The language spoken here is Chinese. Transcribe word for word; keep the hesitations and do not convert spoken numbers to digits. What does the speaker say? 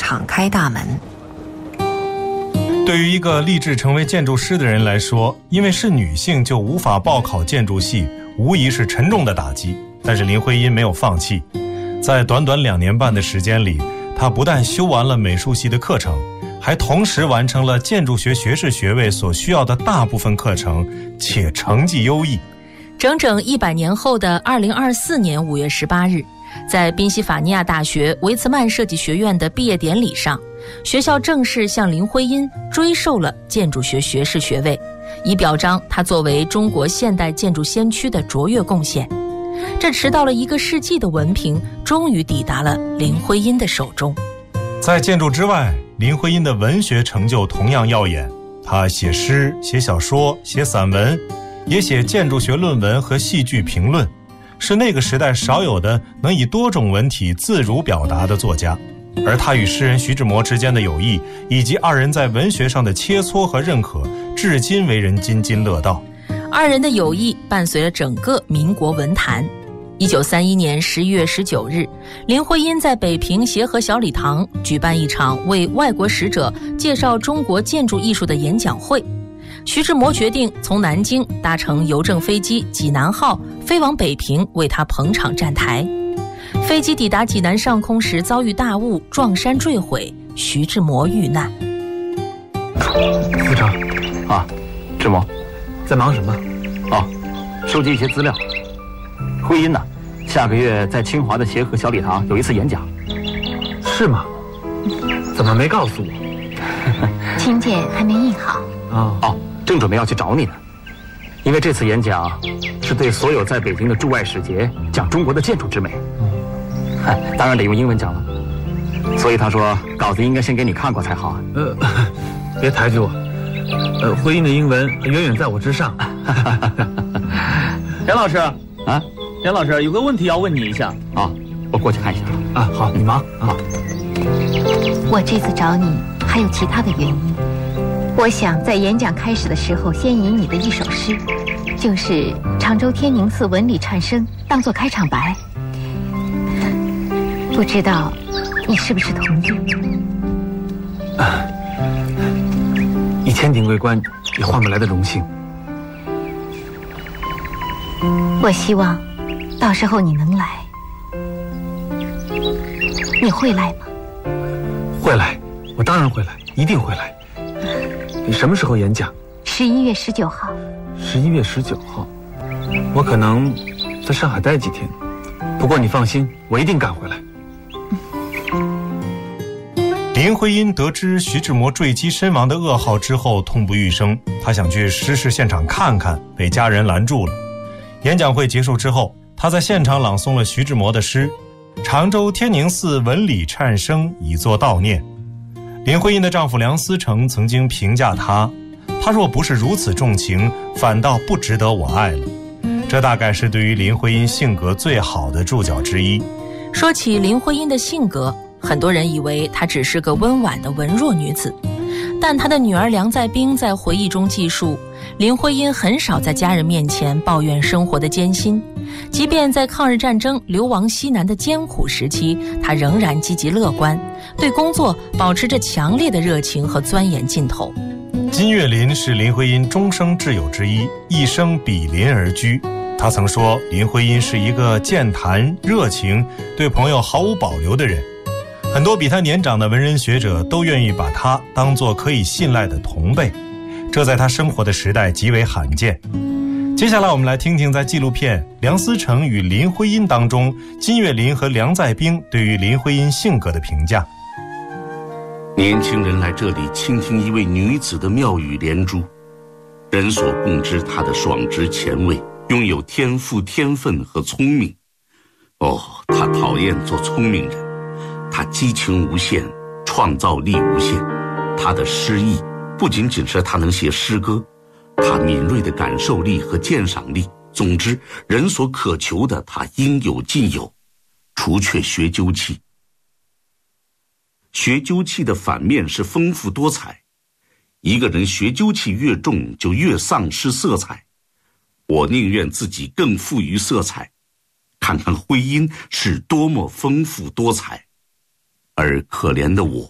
敞开大门。 对于一个立志成为建筑师的人来说，因为是女性就无法报考建筑系，无疑是沉重的打击。但是林徽因没有放弃，在短短两年半的时间里，她不但修完了美术系的课程，还同时完成了建筑学学士学位所需要的大部分课程，且成绩优异。 整整一百年后的二零二四年五月十八日，在宾夕法尼亚大学维茨曼设计学院的毕业典礼上，学校正式向林徽因追授了建筑学学士学位，以表彰她作为中国现代建筑先驱的卓越贡献。这迟到了一个世纪的文凭，终于抵达了林徽因的手中。 在建筑之外，林徽因的文学成就同样耀眼。她写诗、写小说、写散文，也写建筑学论文和戏剧评论，是那个时代少有的能以多种文体自如表达的作家。而他与诗人徐志摩之间的友谊，以及二人在文学上的切磋和认可，至今为人津津乐道。 二人的友谊伴随了整个民国文坛。一九三一年十一月十九日，林徽因在北平协和小礼堂举办一场为外国使者介绍中国建筑艺术的演讲会。徐志摩决定从南京搭乘邮政飞机济南号飞往北平，为他捧场站台。飞机抵达济南上空时遭遇大雾，撞山坠毁，徐志摩遇难。 司长啊，志摩在忙什么？哦，收集一些资料。徽因呢，下个月在清华的协和小礼堂有一次演讲。是吗？怎么没告诉我？ 请柬还没印好。 哦哦，正准备要去找你呢。因为这次演讲是对所有在北京的驻外使节讲中国的建筑之美。嗨，当然得用英文讲了。所以他说稿子应该先给你看过才好啊。 呃，别抬举我。呃，徽因的英文远远在我之上。 田老师啊，田老师有个问题要问你一下啊，我过去看一下啊。好，你忙啊。 我这次找你还有其他的原因。我想在演讲开始的时候，先以你的一首诗，就是常州天宁寺文理串声，当作开场白。不知道你是不是同意？ 啊，以前顶桂官也换不来的荣幸。 我希望到时候你能来。你会来吗？ 会来，我当然会来，一定会来。你什么时候演讲？ 十一月十九号。 十一月十九号，我可能在上海待几天，不过你放心，我一定赶回来。 林徽因得知徐志摩坠机身亡的噩耗之后，痛不欲生，她想去失事现场看看，被家人拦住了。演讲会结束之后，她在现场朗诵了徐志摩的诗《常州天宁寺文理串声，以作悼念》。林徽因的丈夫梁思成曾经评价她，她若不是如此重情，反倒不值得我爱了。这大概是对于林徽因性格最好的注脚之一。 说起林徽因的性格，很多人以为她只是个温婉的文弱女子，但她的女儿梁再冰在回忆中记述，林徽因很少在家人面前抱怨生活的艰辛，即便在抗日战争流亡西南的艰苦时期，她仍然积极乐观，对工作保持着强烈的热情和钻研劲头。 金岳霖是林徽因终生挚友之一，一生比邻而居。他曾说，林徽因是一个健谈、热情、对朋友毫无保留的人。很多比他年长的文人学者都愿意把他当作可以信赖的同辈，这在他生活的时代极为罕见。接下来我们来听听在纪录片《梁思成与林徽因》当中，金岳霖和梁再冰对于林徽因性格的评价。 年轻人来这里倾听一位女子的妙语连珠，人所共知她的爽直前卫，拥有天赋、天分和聪明。哦，她讨厌做聪明人，她激情无限，创造力无限。她的诗意不仅仅是她能写诗歌，她敏锐的感受力和鉴赏力，总之人所渴求的她应有尽有，除却学究气。学究气的反面是丰富多彩，一个人学究气越重，就越丧失色彩。我宁愿自己更富于色彩，看看徽因是多么丰富多彩，而可怜的我